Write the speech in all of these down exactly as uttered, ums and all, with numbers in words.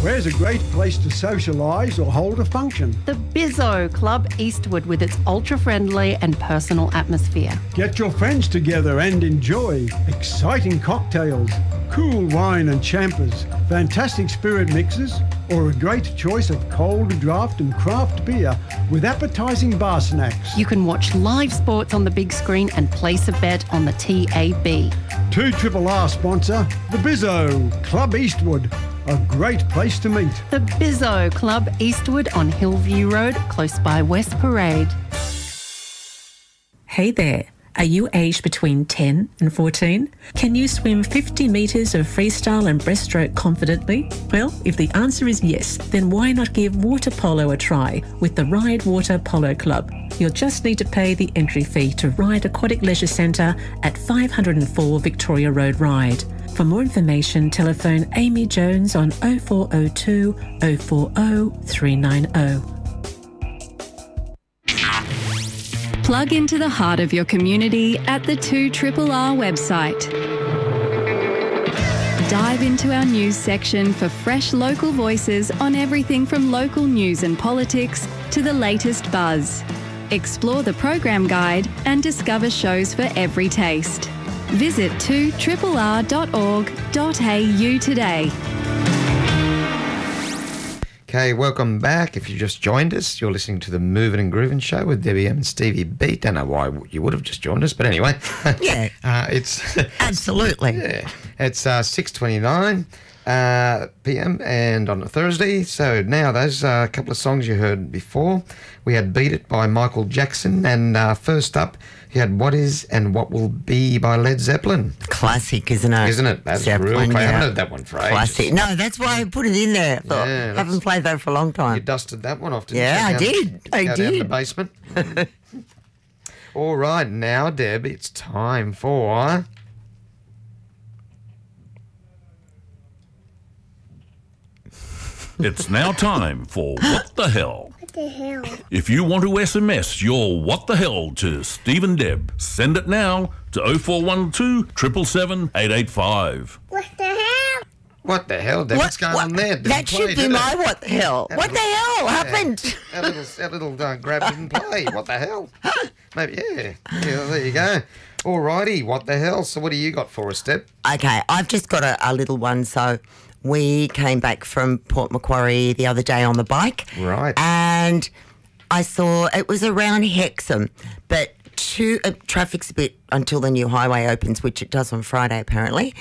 Where's a great place to socialise or hold a function? The Bizzo Club Eastwood with its ultra-friendly and personal atmosphere. Get your friends together and enjoy exciting cocktails, cool wine and champers, fantastic spirit mixes, or a great choice of cold draft and craft beer with appetising bar snacks. You can watch live sports on the big screen and place a bet on the T A B. two R R sponsor, the Bizzo Club Eastwood. A great place to meet. The Bizzo Club Eastwood on Hillview Road, close by West Parade. Hey there. Are you aged between ten and fourteen? Can you swim fifty metres of freestyle and breaststroke confidently? Well, if the answer is yes, then why not give water polo a try with the Ride Water Polo Club? You'll just need to pay the entry fee to Ride Aquatic Leisure Centre at five oh four Victoria Road, Ride. For more information, telephone Amy Jones on oh four oh two, oh four oh, three nine oh. Plug into the heart of your community at the two R R R website. Dive into our news section for fresh local voices on everything from local news and politics to the latest buzz. Explore the program guide and discover shows for every taste. Visit two R R R dot org dot a u today. Okay, welcome back. If you just joined us, you're listening to the Moving and Grooving Show with Debbie M and Stevie B. Don't know why you would have just joined us, but anyway. Yeah. uh, it's Absolutely. Yeah. It's uh, six twenty-nine uh, p m and on a Thursday. So now those uh, couple of songs you heard before. We had Beat It by Michael Jackson, and uh, first up you had What Is and What Will Be by Led Zeppelin. Classic, isn't it? Isn't it? That's Zeppelin, real classic. I yeah. haven't heard that one for ages. Classic. No, that's why I put it in there. I thought, Yeah, I haven't played that for a long You time. dusted that one off, didn't Yeah, you? I did. I Down, down in the did. basement. All right, now, Deb, it's time for... It's now time for What the Hell. What the hell? If you want to S M S your What the Hell to Steve and Deb, send it now to oh four one two, seven seven seven, eight eight five. What the hell? What the hell, Deb? What- What's going what- on there? Didn't that play, should be did my it? what the hell. That What the little- hell yeah, happened? That little, that little uh, grab didn't play. What the hell? Maybe, yeah. Yeah, there you go. All righty, what the hell? So what do you got for us, Deb? Okay, I've just got a, a little one. So we came back from Port Macquarie the other day on the bike. Right. And I saw, it was around Hexham, but two, uh, traffic's a bit until the new highway opens, which it does on Friday apparently.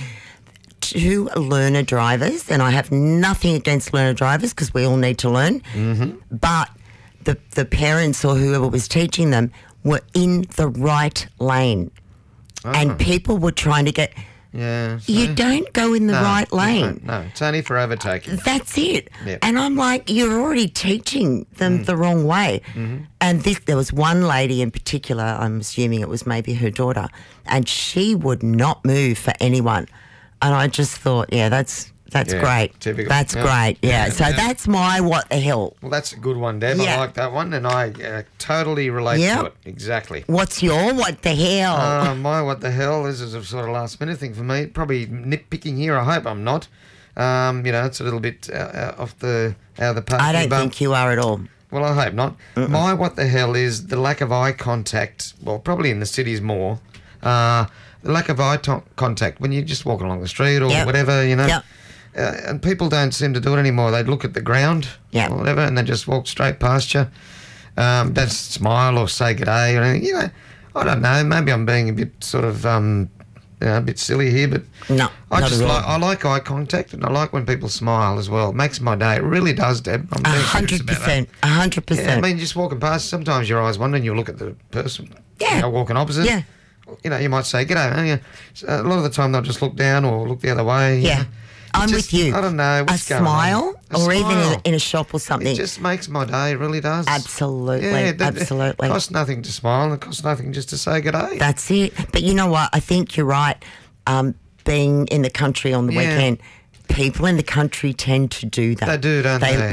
Two learner drivers, and I have nothing against learner drivers because we all need to learn, Mm-hmm. but the, the parents or whoever was teaching them were in the right lane. Oh. And people were trying to get... Yeah. so- You don't go in the No, right lane. No, no, it's only for overtaking. That's it. Yep. And I'm like, you're already teaching them Mm. the wrong way. Mm-hmm. And this, there was one lady in particular, I'm assuming it was maybe her daughter, and she would not move for anyone. And I just thought, yeah, that's that's Yeah, great. typical. That's Yeah. great. Yeah. Yeah, So yeah. that's my what the hell. Well, that's a good one, Deb. Yeah. I like that one, and I uh, totally relate Yep. to it. Exactly. What's your what the hell? Uh, my what the hell, this is a sort of last minute thing for me. Probably nitpicking here. I hope I'm not. Um, you know, it's a little bit uh, uh, off the out of the park. I don't but- think you are at all. Well, I hope not. Mm-mm. My what the hell is the lack of eye contact. Well, probably in the cities more. Uh, the lack of eye to- contact when you're just walking along the street or Yep. whatever, you know. Yep. Uh, and people don't seem to do it anymore. They look at the ground Yep. or whatever, and they just walk straight past you. Um, don't smile or say good day or anything. You know, I don't know. Maybe I'm being a bit sort of um, you know, a bit silly here, but No, I not just at all. like I like eye contact, and I like when people smile as well. It makes my day. It really does, Deb. I'm A being serious hundred about that. percent. A hundred Yeah, I percent. mean, just walking past, sometimes your eyes wander and you look at the person Yeah. you know, walking opposite. Yeah. You know, you might say, g'day. And you, a lot of the time they'll just look down or look the other way. you Yeah. know. I'm It just- with you. I don't know. A What's going on? smile, A or even in smile. a, in a shop or something. It just makes my day, it really does. Absolutely, Yeah, it- absolutely. It costs nothing to smile and it costs nothing just to say g'day. That's it. But you know what? I think you're right. Um, being in the country on the Yeah. weekend, people in the country tend to do that. They do, don't they? they? They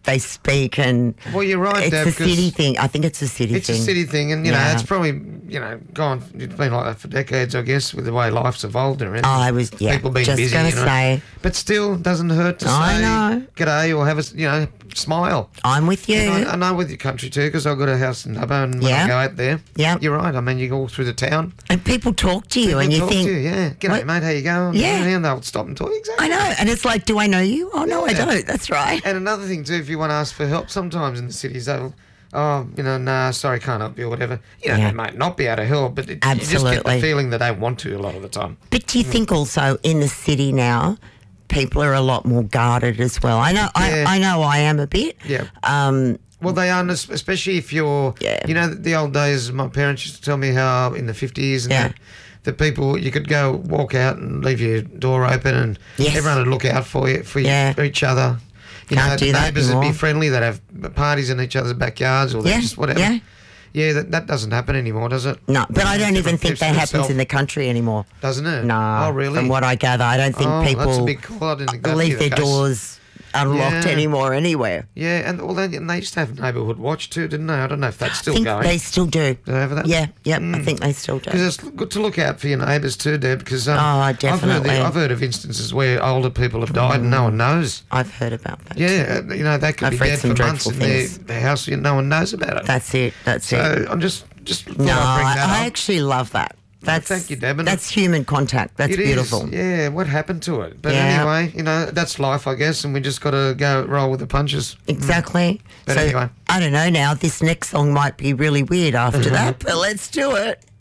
they speak, and Well, you're right, it's Deb, a 'cause city thing. I think it's a city It's thing. a city thing, and you know, Yeah. it's probably you know gone. It's been like that for decades, I guess, with the way life's evolved and everything. Oh, I was- yeah, people being just busy. gonna you know. say. But still, doesn't hurt to I say know. g'day or have a s- you know smile. I'm with you. And I, I know with your country too, because I've got a house in Dubbo, and when Yeah. I go out there, Yeah. you're right. I mean, you go all through the town, And people talk to you, people and you talk think, to you, yeah, g'day what- mate, how you going? Yeah. and they'll stop and talk. Exactly. I know, and it's like, do I know you? Oh no, I Yeah. don't. That's right. And another thing too, if you want to ask for help, sometimes in the cities they'll, oh, you know, nah, sorry, can't help you or whatever. You know, Yeah. they might not be able to help, but it, you just get Absolutely. the feeling they don't want to a lot of the time. But do you think also in the city now, people are a lot more guarded as well? I know, Yeah. I, I know, I am a bit. Yeah. Um, Well, they are, especially if you're, Yeah. you know, the old days, my parents used to tell me how in the fifties and Yeah. that, the people, you could go walk out and leave your door open and Yes. everyone would look out for you, for, you, Yeah. for each other. You Can't know, do the that neighbours would be anymore. friendly, they'd have parties in each other's backyards or they'd Yeah, just whatever. yeah. Yeah, that, that doesn't happen anymore, does it? no, but I don't even Everyone think keeps that to happens itself. in the country anymore. Doesn't it? No. Oh, really? From what I gather, I don't think Oh, people that's a big call. I didn't think that'd be leave the their case. doors unlocked Yeah. anymore anywhere. Yeah, and well, they, and they used to have neighbourhood watch too, didn't they? I don't know if that's still I think going. they still do. Do they have that? Yeah, yep, I Mm. think they still do. Because it's good to look out for your neighbours too, Deb. Because um, Oh, I've heard, definitely. the, I've heard of instances where older people have died and no one knows. I've heard about that. Yeah, uh, you know they could I've be read dead some for months dreadful in their, things. their house, and no one knows about it. That's it. That's so it. I'm just just thought No, I'd bring I, that I up. actually love that. That's thank you, Deb, and That's human contact. That's It is, beautiful. yeah. What happened to it? But Yeah. anyway, you know that's life, I guess, and we just got to go roll with the punches. Exactly. But so anyway. I don't know now. This next song might be really weird after that, but let's do it.